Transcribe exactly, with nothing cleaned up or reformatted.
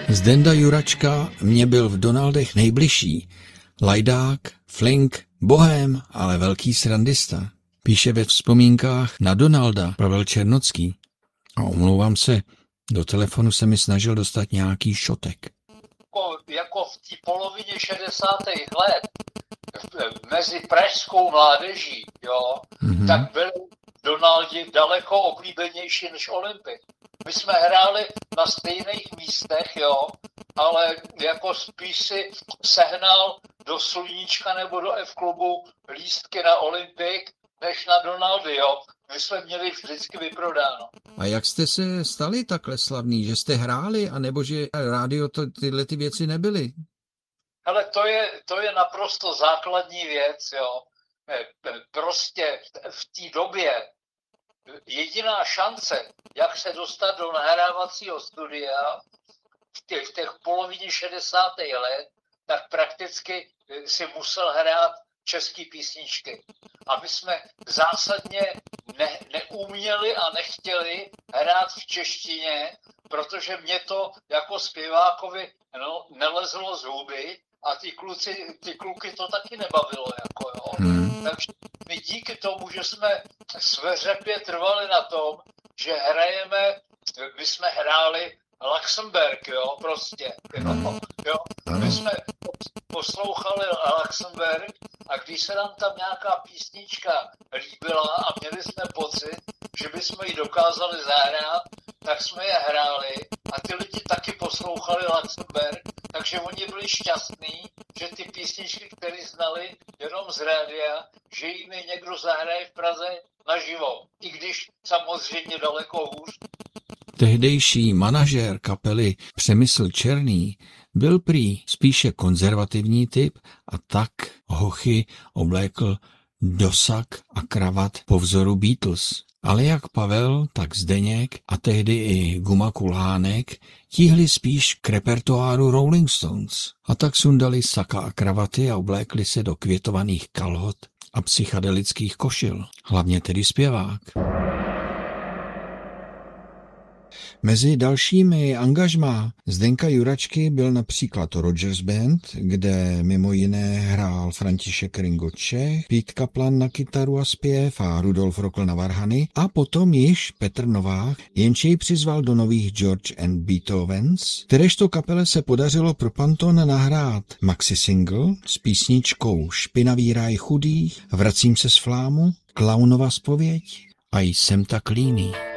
Zdenda Juračka mě byl v Donaldech nejbližší. Lajdák, flink, bohém, ale velký srandista. Píše ve vzpomínkách na Donalda Pavel Černocký. A omlouvám se, do telefonu se mi snažil dostat nějaký šotek. Jako, jako v té polovině šedesátých let mezi pražskou mládeží, jo, mm-hmm. tak byli Donaldi daleko oblíbenější než Olympik. My jsme hráli na stejných místech, jo, ale jako spíš si sehnal do Sluníčka nebo do F-klubu lístky na Olympik, než na Donaldy, jo. My jsme měli vždycky vyprodáno. A jak jste se stali takhle slavný, že jste hráli, anebo že rádio to, tyhle ty věci nebyly? Ale to je, to je naprosto základní věc, jo. Prostě v té době jediná šance, jak se dostat do nahrávacího studia v těch, v těch polovině šedesátých let, tak prakticky si musel hrát český písničky. A my jsme zásadně ne, neuměli a nechtěli hrát v češtině, protože mě to jako zpěvákovi no, nelezlo z huby a ty kluci, ty kluky to taky nebavilo. Jako, jo. Hmm. Takže my díky tomu, že jsme sveřepě trvali na tom, že hrajeme, my jsme hráli Luxemburg, jo, prostě. Jo, jo. My jsme poslouchali Luxemburg a když se nám tam nějaká písnička líbila a měli jsme pocit, že bychom ji dokázali zahrát, tak jsme je hráli a ty lidi taky poslouchali Luxemburg, takže oni byli šťastní, že ty písničky, které znali jenom z rádia, že jim je někdo zahraje v Praze naživo, i když samozřejmě daleko hůř. Tehdejší manažér kapely Přemysl Černý byl prý spíše konzervativní typ a tak hochy oblékl dosak a kravat po vzoru Beatles. Ale jak Pavel, tak Zdeněk a tehdy i Guma Kulhánek tíhli spíš k repertoáru Rolling Stones. A tak sundali saka a kravaty a oblékli se do květovaných kalhot a psychedelických košil. Hlavně tedy zpěvák. Mezi dalšími angažmá Zdenka Juračky byl například Rogers Band, kde mimo jiné hrál František Ringo Čech, Pete Kaplan na kytaru a zpěv a Rudolf Rokl na varhany a potom již Petr Novák, jenž jej přizval do nových George and Beethovens, kteréžto kapele se podařilo pro Panton nahrát maxi single s písničkou Špinavý ráj chudých, Vracím se z flámu, Klaunova zpověď a Jsem tak líný.